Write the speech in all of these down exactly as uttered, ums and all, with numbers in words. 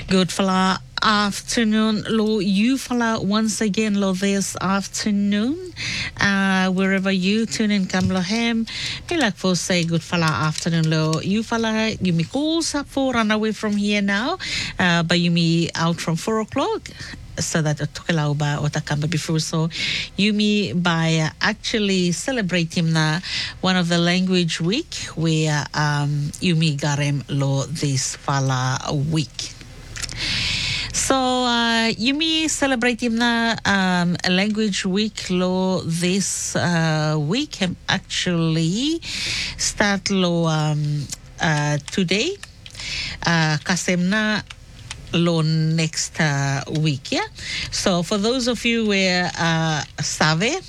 Good fella afternoon, lo you fella once again lo this afternoon. Uh wherever you tune in Kamlohem. Me like for say good fella afternoon lo you fella you me calls up for run away from here now. Uh but you me out from four o'clock. So that tokelau ba o takamba before so you me by uh, actually celebrating na one of the language week where um you me garem lo this fala week. So uh you me celebrating na um a language week lo this uh week um, actually start lo um uh today uh kasem na lo next uh, week, yeah. So for those of you where uh, save,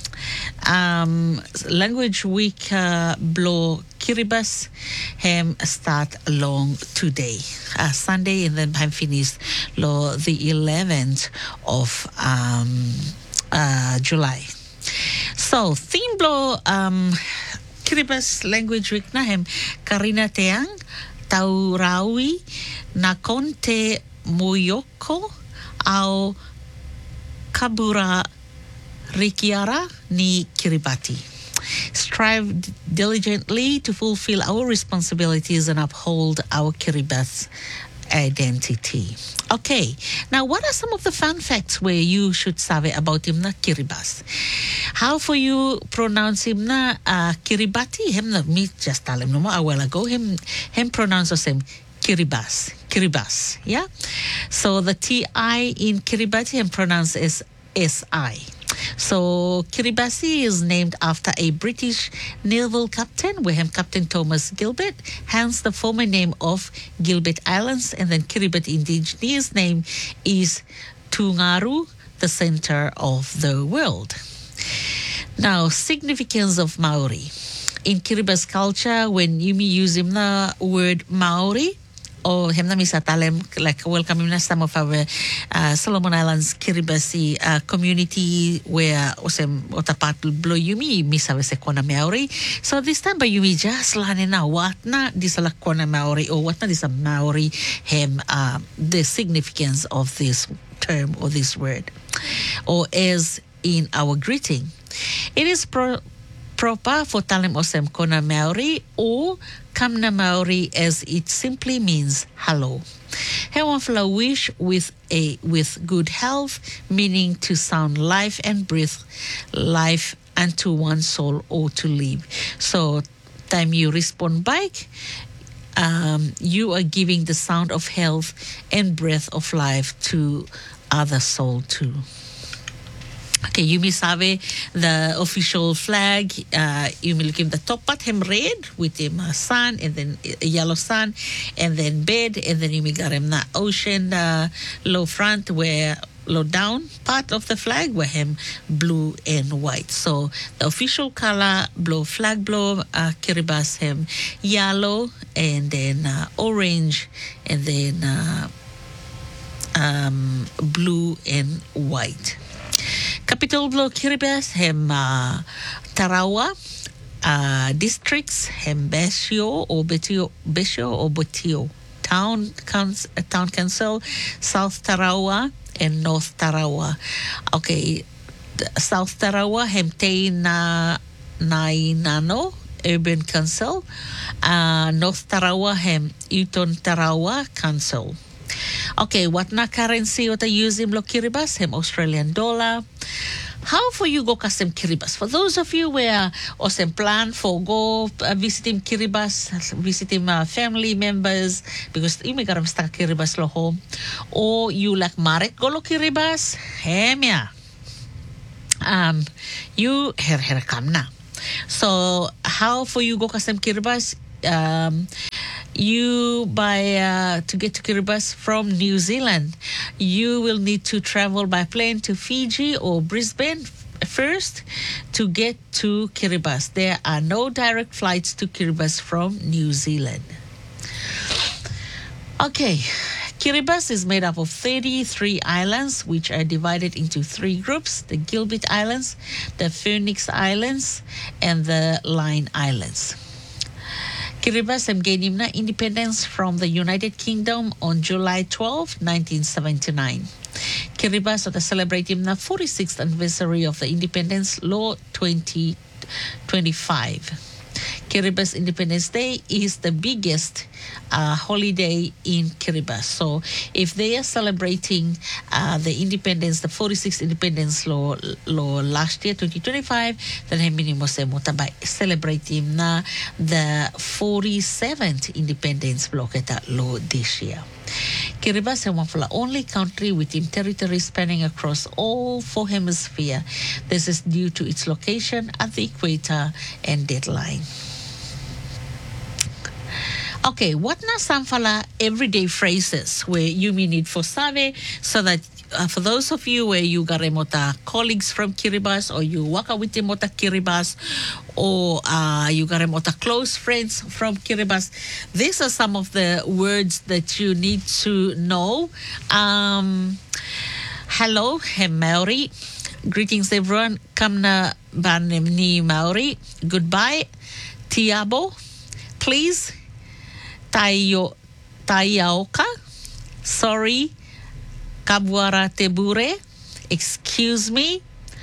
um, language week uh, blo Kiribati hem start long today, uh, Sunday, and then hem finish lo the eleventh of um, uh, July. So theme blo um, Kiribati language week na hem Karina Teang Taurawi na konte moyoko au kabura rikiara ni Kiribati. Strive diligently to fulfill our responsibilities and uphold our Kiribati identity. Okay, now what are some of the fun facts where you should sabe about himna Kiribati? How for you pronounce himna uh, Kiribati? Him na me just tell him no more a while ago. Him him pronounce him Kiribati. Kiribati, yeah? So the T I in Kiribati him pronounce as S I. So Kiribati is named after a British naval captain, where him Captain Thomas Gilbert, hence the former name of Gilbert Islands, and then Kiribati indigenous name is Tungaru, the center of the world. Now, significance of Maori. In Kiribati culture, when you use him the word Maori, or him na misa talem like welcome na some of our uh, Solomon Islands Kiribati uh, community where osem otapat blo yumi misa se kona Maori. So this time by yumi just lane na what na disala kona Maori or what na disa Maori him uh, the significance of this term or this word, or as in our greeting. It is pro- proper for talem osem kona Maori or Kamna Maori, as it simply means hello. Hewafla wish with a with good health, meaning to sound life and breathe life unto one soul or to live. So time you respond back, um, you are giving the sound of health and breath of life to other soul too. Okay, you may sabe the official flag. Uh, you may look in the top part, him red with him uh, sun, and then a yellow sun, and then bed, and then you may got him the ocean uh, low front where low down part of the flag where him blue and white. So the official color blue flag blue uh, Kiribati him yellow and then uh, orange and then uh, um, blue and white. Capital blo Kiribati hem uh, Tarawa uh, districts hem Besio or Betio Besio or Botio town cons- uh, town council South Tarawa and North Tarawa. Okay, South Tarawa hem Te na Nainano urban council, uh, North Tarawa hem Uton Tarawa council. Okay, what na currency what I use in lo Kiribati? Hem Australian dollar. How for you go custom Kiribati? For those of you where osem plan for go uh, visiting Kiribati, visiting uh, family members because you may garam sta Kiribati lo home, or you like Marek go lo Kiribati, hem ya. Um, you her her come na. So how for you go custom Kiribati? Um. You by uh, to get to Kiribati from New Zealand, you will need to travel by plane to Fiji or Brisbane first to get to Kiribati. There are no direct flights to Kiribati from New Zealand. Okay, Kiribati is made up of thirty-three islands, which are divided into three groups: the Gilbert Islands, the Phoenix Islands, and the Line Islands. Kiribati gained independence from the United Kingdom on July twelfth, nineteen seventy-nine. Kiribati are celebrating the forty-sixth anniversary of the Independence Law twenty twenty-five. Kiribati Independence Day is the biggest uh, holiday in Kiribati. So if they are celebrating uh, the independence, the forty-sixth Independence Law, law last year, twenty twenty-five, then kami mo sa mutabay celebrating na the forty-seventh Independence Law kita law this year. Kiribati is one of the only country within territory spanning across all four hemispheres. This is due to its location at the equator and deadline. Okay, what na some fala everyday phrases where you may need for save so that uh, for those of you where you got remota colleagues from Kiribati or you work with remota Kiribati or uh, you got remota close friends from Kiribati, these are some of the words that you need to know. Um, hello, he Maori. Greetings everyone. Kamna banem ni Maori. Goodbye. Tiabo. Please. Tayo, Tayaoka, sorry, Kabuara Tebure, excuse me,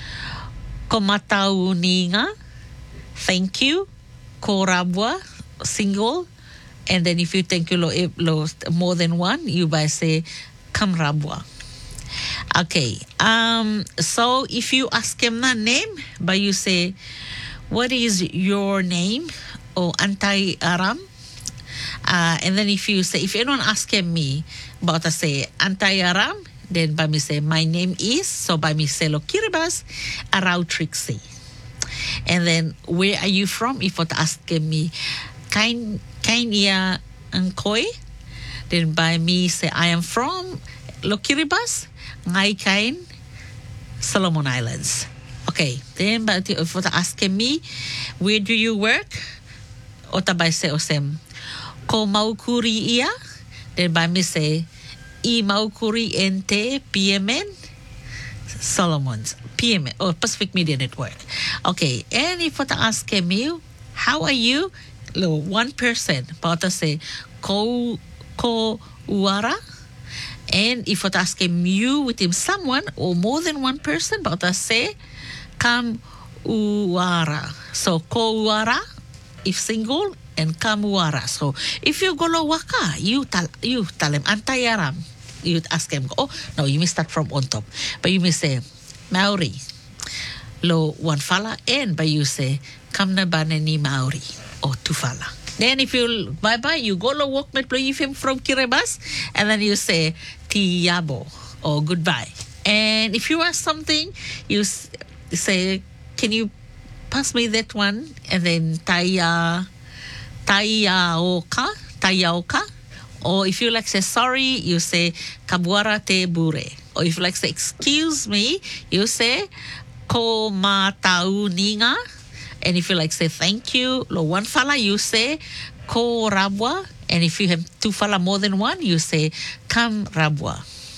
Komatauninga, thank you, Korabwa, single, and then if you thank you lo, lo, more than one, you by say Kamrabwa. Okay, um, so if you ask him the name, but you say, what is your name? Or Antai Aram. Uh, and then if you say, if anyone asks me about, I say, Antayaram, then by me say, my name is, so by me say, lo Kiribati, Arau Trixie. And then, where are you from? If what ask me, kain, kain ia angkoi, then by me say, I am from lo Kiribati, ngai kain, Solomon Islands. Okay, then but if what ask me, where do you work? Ota by say, osem, ko maukuri ia, then by me say, I maukuri ente P M N, Solomons, P M N, or Pacific Media Network. Okay, and if I ask me, how are you? Lo, one person, but I say, ko, ko uara. And if I ask him you with him someone or more than one person, but I say, kam uara. So, ko uara, if single, and kamuara. So if you go lo waka, you tell you tell him Antayaram. You ask him, oh no, you may start from on top. But you may say Maori. Lo one fala and but you say Kamna banani Maori or two fala. Then if you bye bye, you go lo walk met play him from Kiribati and then you say Tiyabo or goodbye. And if you ask something, you say, can you pass me that one? And then Taya Tayaoka, Tayaoka. Or if you like say sorry, you say Kabuara te bure. Or if you like say excuse me, you say Ko matauninga. And if you like say thank you, lo one fala, you say Ko rabwa. And if you have two fala more than one, you say Kam rabwa.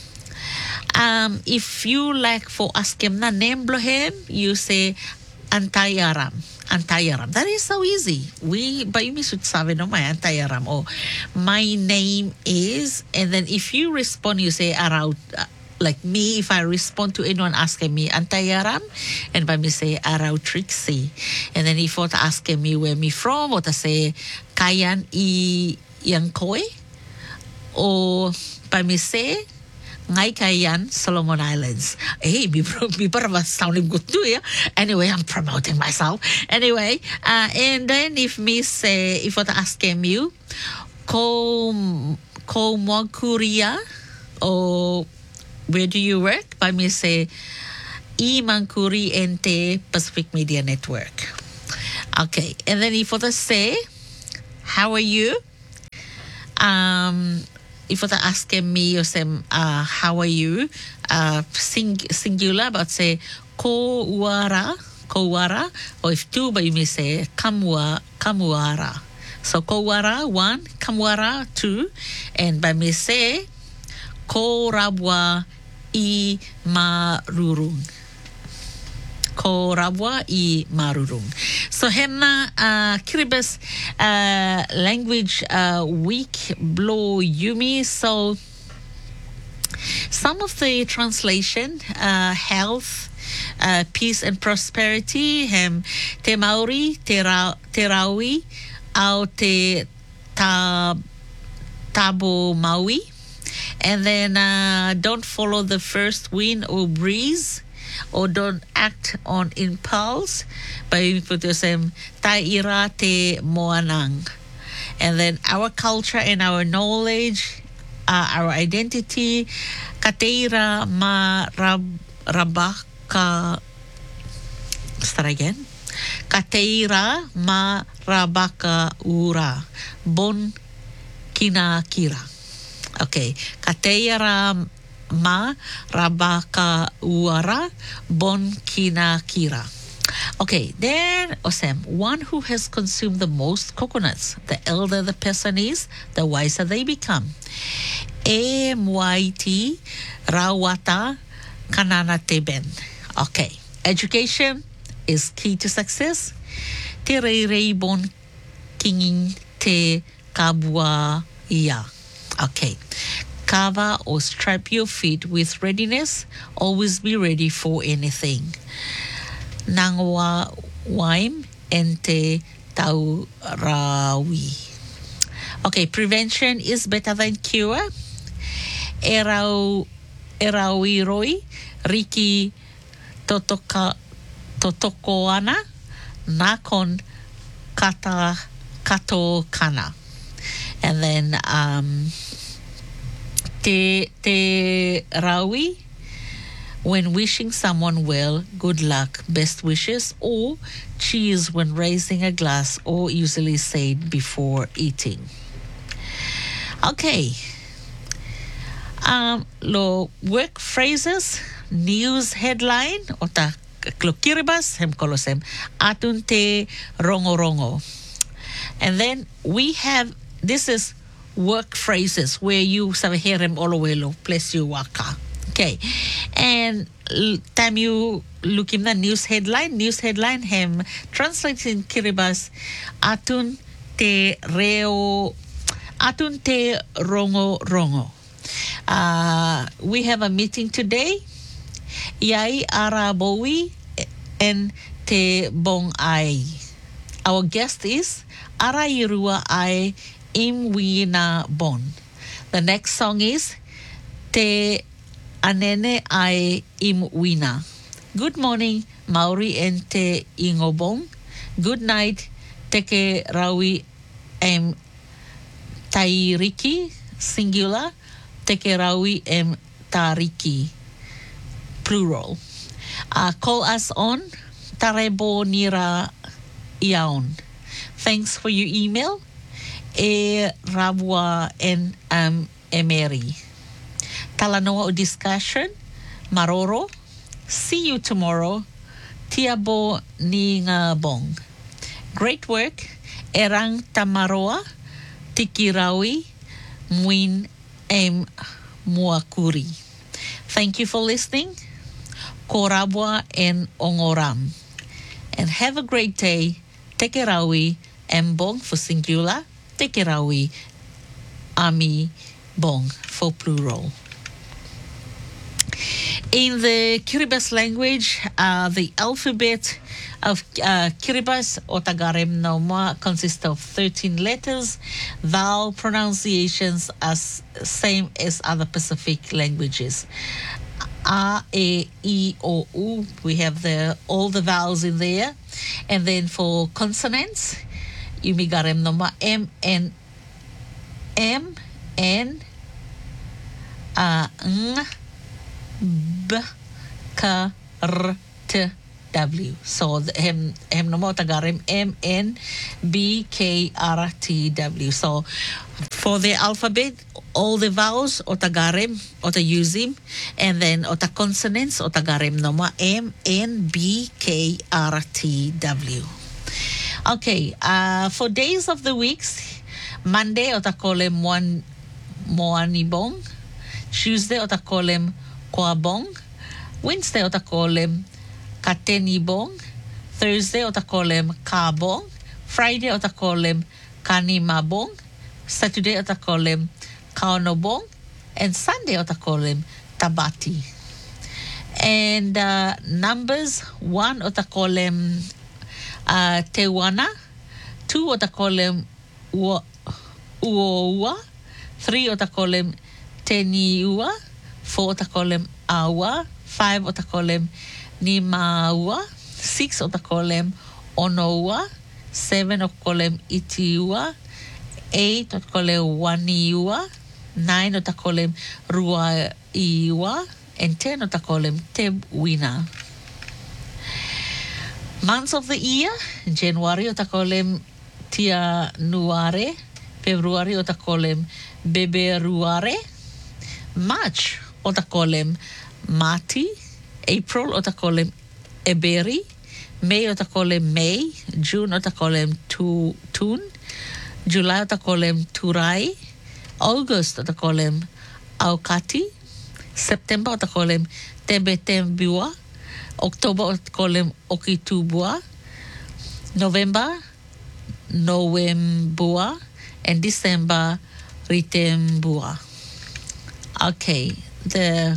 Um, if you like for ask him na name blohem, you say Antayaram. Antayaram. That is so easy. We, but you should sabi no my Antayaram. Or my name is, and then if you respond, you say Arau. Uh, like me, if I respond to anyone asking me Antayaram, and by me say Arau Trixie, and then if what asking me where me from, what I say Kayan I Yankoi, or by me say Ngai Kayan, Solomon Islands. Hey, me was sounding good too, yeah? Anyway, I'm promoting myself. Anyway, uh, and then if me say, if I ask you, Ko, Ko Mokuria, or where do you work? By me say, I Mankuri Ente Pacific Media Network. Okay, and then if I say, how are you? Um... If you're asking me, you say, uh, how are you? Uh, sing, singular, but say, ko wara, ko wara. Or if two, but you may say, kamwa, kamuara. So, ko wara, one, kamwara, two. And by me say, ko rabwa I marurung. Ko rabwa I marurung. So henna uh, Kiribati uh, language uh, week blow yumi. So some of the translation, uh, health, uh, peace and prosperity, hem te Maori, te, ra, te Raui, au te ta, Tabo Maui. And then uh, don't follow the first wind or breeze, or don't act on impulse. By put yourself, Taira te moanang. And then our culture and our knowledge, uh, our identity, Kateira ma rab, rabaka. Start again. Kateira ma rabaka ura. Bon kina kira. Okay. Kateira ma rabaka uara bon kina kira. Okay, then Osem, one who has consumed the most coconuts, the elder the person is, the wiser they become. E muaiti rawata kanana teben. Okay, education is key to success. Te rei rei bon kingin te kabua ia. Okay. Cover or strap your feet with readiness. Always be ready for anything. Nangwa waim ente tau rawi. Okay, prevention is better than cure. Erau erawiroi riki totoka totokoana nakon kata kato kana. And then um Te, te rawi, when wishing someone well, good luck, best wishes, or cheers when raising a glass, or usually said before eating. Okay. Um, lo work phrases, news headline, ota klokiribas, hem kolosem, atun te rongo rongo. And then we have, this is work phrases where you sabe herem olowelo place you waka. Okay. And time you look in the news headline, news headline hem translates in Kiribati atun te reo atun te rongo rongo. Uh, we have a meeting today. Iai ara bowi en te bong ai. Our guest is Ara Irua ai Imwina Bon. The next song is Te Anene Ai Imwina. Good morning, Maori and Te Ingobong. Good night, Teke Rawi em Tairiki, singular. Teke Rawi em Tariki, plural. Uh, call us on Tarebo Nira Iaon. Thanks for your email. E Rabwa en um, Emery. Talanoa o discussion. Maroro. See you tomorrow. Tiabo ni nga bong. Great work. Erang tamaroa. Tikirawi. Muin em muakuri. Thank you for listening. Korabwa en ongoram. And have a great day. Tekerawi embong for singular. Tekerawi ami bong for plural. In the Kiribati language, uh, the alphabet of uh, Kiribati or Tagarem Nauma consists of thirteen letters. Vowel pronunciations are same as other Pacific languages. A, E, I, O, U. We have the all the vowels in there. And then for consonants, Yumigarem Noma M, N, M, N, uh, Ng, B, K, R, T, W. So the hem hem Noma Tagarem M, N, B, K, R, T, W. So for the alphabet, all the vowels, otagarem, otayuzim, and then ota consonants, otagarem noma M, N, B, K, R, T, W. Okay, uh, for days of the weeks, Monday otakolem moan moanibong, Tuesday otakolem koabong, Wednesday otakolem katenibong, Thursday o takolem kabong. Friday o takolem kanimabong. Saturday o takolem kaonobong. And Sunday o takolem tabati. And uh, numbers, one o takolem uh, tewana. Two o takolem uoua. Three o takolem teniua. Four o takolem awa. Five o takolem nimaua. Six o takolem onoua. Seven o takolem itiua. Eight o takolem waniua. Nine o takolem ruaiua. And ten o takolem tebwina. Months of the year, January o takolem tia nuare. February o takolem beberuare. March o takolem mati. April o takolem eberi. May o takolem May. June o takolem tu, tun. July o takolem turai. August o takolem aukati. September o takolem tebetembua. October o takolem okitubua. November Novembua. And December ritembua. Okay, the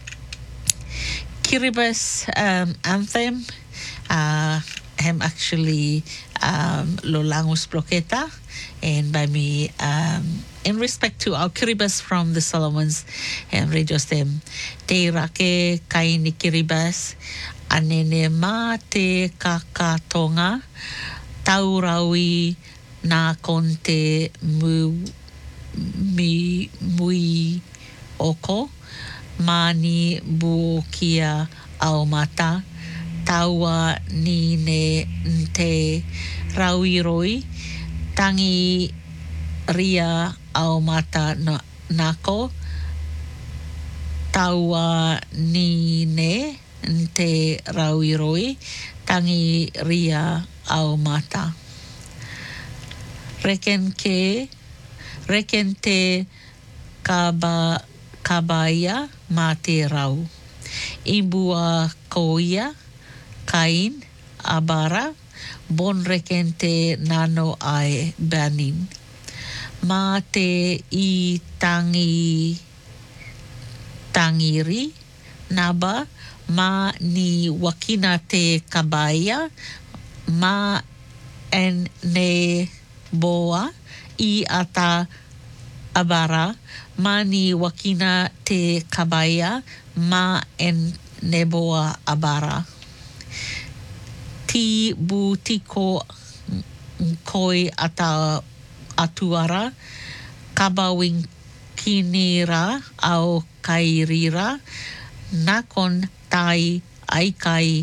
Kiribati um, anthem, uh, I'm actually um, Lolangus Bloqueta, and by me, um, in respect to our Kiribati from the Solomons, and radio stem, Te rake kaini Kiribati, anene ma te kakatonga, tauraui na konte mu, mi, mui, oko, mani buokia aomata, taua ni ne nte rauiroi, tangi ria aomata na, nako, taua ni ne nte rauiroi, tangi ria aomata. Reken ke, reken te kaba, kabaya ma te rau. Ibua koia, kain, abara, bon reken te nano ai banin. Ma te I tangi, tangiri, naba, ma ni wakina te kabaya, ma en ne boa, I ata abara, ma ni wakina te kabaya, ma en neboa abara. Ti butiko koi ata atuara, kabawing kinira au kairira, nakon tai aikai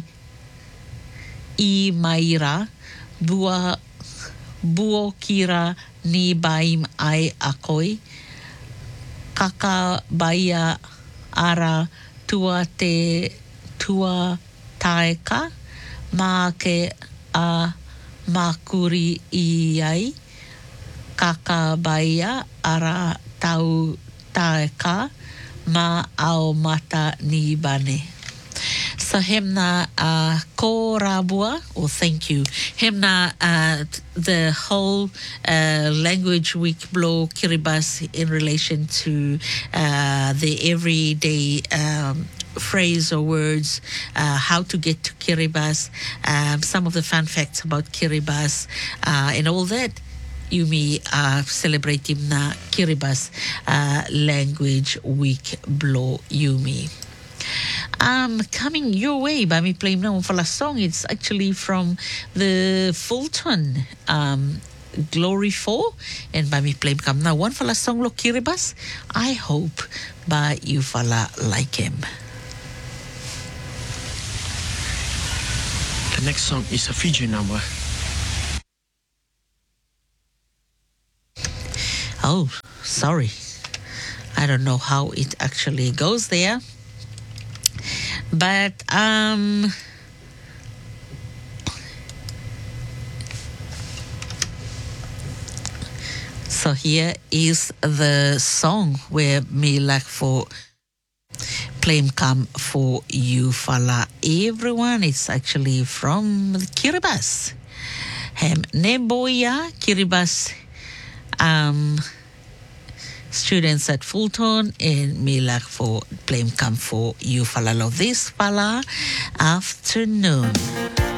I maira, bua buo kira ni baim ai akoi, kaka baia ara tua te tua taeka, ma ke a makuri I ai, kaka baia ara tau taeka, ma ao mata ni bane. So hemna uh, ko rabua, or thank you. Hemna uh, the whole uh, language week blow Kiribati in relation to uh, the everyday um, phrase or words, uh, how to get to Kiribati, um, some of the fun facts about Kiribati, uh, and all that. Yumi uh, celebrating na Kiribati uh, language week blow Yumi. Um, coming your way by me playing now for a song. It's actually from the Fulton um, Glory four, and by me playing come now one for a song lo Kiribati. I hope by you fala like him. The next song is a Fiji number. Oh, sorry. I don't know how it actually goes there. But um so here is the song where me like for claim come for you fala everyone. It's actually from Kiribati. Hem Neboya Kiribati um students at Fulton in Milak for claim come for you fala lo this fala afternoon.